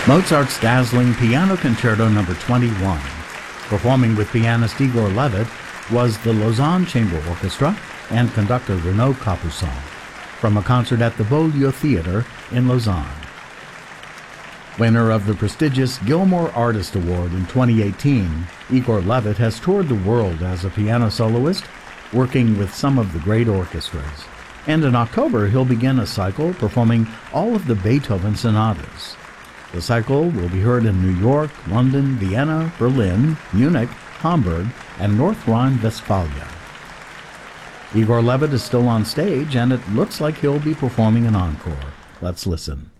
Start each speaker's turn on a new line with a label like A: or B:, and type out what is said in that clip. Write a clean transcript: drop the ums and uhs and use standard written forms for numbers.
A: Mozart's dazzling Piano Concerto No. 21. Performing with pianist Igor Levit was the Lausanne Chamber Orchestra and conductor Renaud Capuçon from a concert at the Beaulieu Theatre in Lausanne. Winner of the prestigious Gilmore Artist Award in 2018, Igor Levit has toured the world as a piano soloist, working with some of the great orchestras. And in October, he'll begin a cycle performing all of the Beethoven sonatas. The cycle will be heard in New York, London, Vienna, Berlin, Munich, Hamburg, and North Rhine-Westphalia. Igor Levit is still on stage, and it looks like he'll be performing an encore. Let's listen.